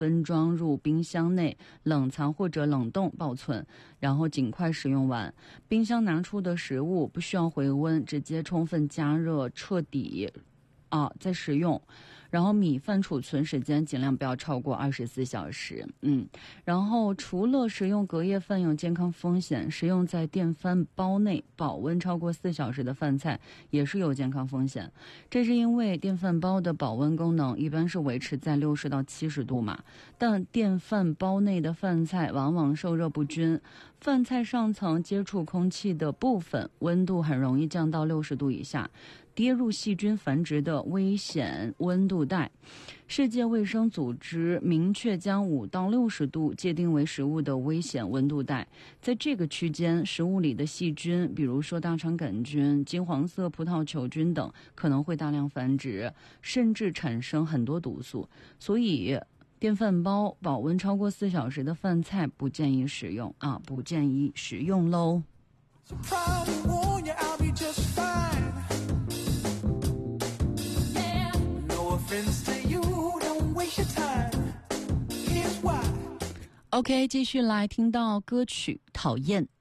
分装入冰箱内冷藏或者冷冻保存，然后尽快使用完。冰箱拿出的食物不需要回温，直接充分加热彻底再食用。然后米饭储存时间尽量不要超过24小时。然后除了食用隔夜饭有健康风险，食用在电饭煲内保温超过4小时的饭菜也是有健康风险。这是因为电饭煲的保温功能一般是维持在60到70度嘛，但电饭煲内的饭菜往往受热不均，饭菜上层接触空气的部分温度很容易降到60度以下，跌入细菌繁殖的危险温度带。世界卫生组织明确将5到60度界定为食物的危险温度带，在这个区间，食物里的细菌，比如说大肠杆菌、金黄色葡萄球菌等，可能会大量繁殖，甚至产生很多毒素。所以电饭煲保温超过4小时的饭菜不建议食用不建议食用喽。OK， 继续来听到歌曲《讨厌》。